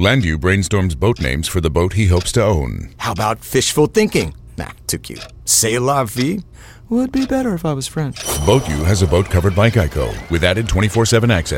Landu brainstorms boat names for the boat he hopes to own. How about fishful thinking? Nah, too cute. C'est la vie? Would be better if I was French. Boat U has a boat covered by Geico with added 24/7 access.